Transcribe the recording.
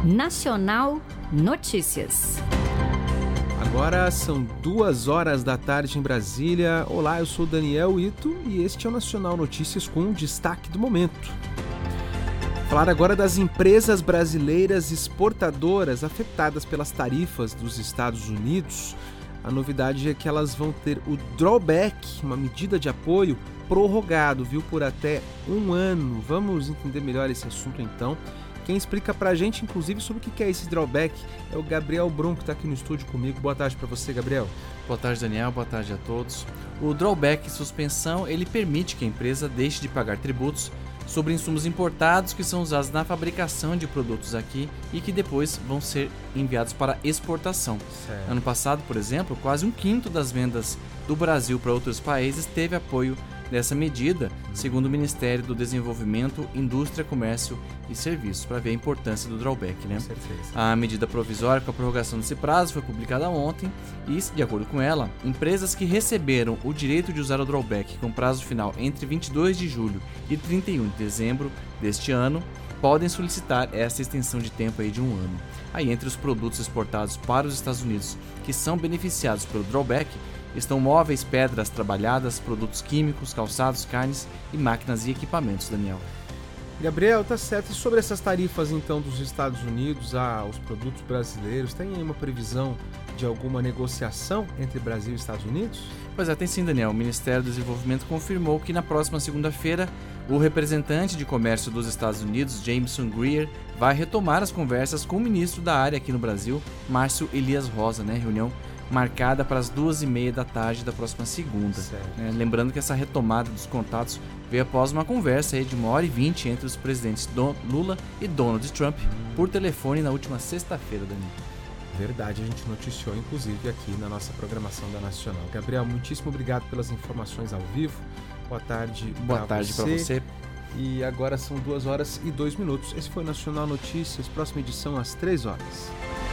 Nacional Notícias. Agora são 2h em Brasília. Olá, eu sou Daniel Ito e este é o Nacional Notícias com o destaque do momento. Falar agora das empresas brasileiras exportadoras afetadas pelas tarifas dos Estados Unidos. A novidade é que elas vão ter o drawback, uma medida de apoio prorrogado, por até 1 ano. Vamos entender melhor esse assunto então. Quem explica pra gente, inclusive, sobre o que é esse drawback é o Gabriel Brum, que está aqui no estúdio comigo. Boa tarde para você, Gabriel. Boa tarde, Daniel. Boa tarde a todos. O drawback, suspensão, ele permite que a empresa deixe de pagar tributos sobre insumos importados que são usados na fabricação de produtos aqui e que depois vão ser enviados para exportação. Certo. Ano passado, por exemplo, quase 1/5 das vendas do Brasil para outros países teve apoio dessa medida, segundo o Ministério do Desenvolvimento, Indústria, Comércio e Serviços, para ver a importância do drawback, né? Com certeza. A medida provisória com a prorrogação desse prazo foi publicada ontem e, de acordo com ela, empresas que receberam o direito de usar o drawback com prazo final entre 22 de julho e 31 de dezembro deste ano podem solicitar essa extensão de tempo aí de 1 ano. Aí, entre os produtos exportados para os Estados Unidos que são beneficiados pelo drawback, estão móveis, pedras trabalhadas, produtos químicos, calçados, carnes e máquinas e equipamentos, Daniel. Gabriel, tá certo. E sobre essas tarifas, então, dos Estados Unidos aos produtos brasileiros, tem aí uma previsão de alguma negociação entre Brasil e Estados Unidos? Pois é, tem sim, Daniel. O Ministério do Desenvolvimento confirmou que na próxima segunda-feira o representante de comércio dos Estados Unidos, Jameson Greer, vai retomar as conversas com o ministro da área aqui no Brasil, Márcio Elias Rosa, reunião marcada para as 2h30 da tarde da próxima segunda. Lembrando que essa retomada dos contatos veio após uma conversa aí de 1h20 entre os presidentes Lula e Donald Trump por telefone na última sexta-feira, Daniel. Verdade, a gente noticiou inclusive aqui na nossa programação da Nacional. Gabriel, muitíssimo obrigado pelas informações ao vivo. Boa tarde para você. E agora são 2h02. Esse foi o Nacional Notícias, próxima edição às 3h.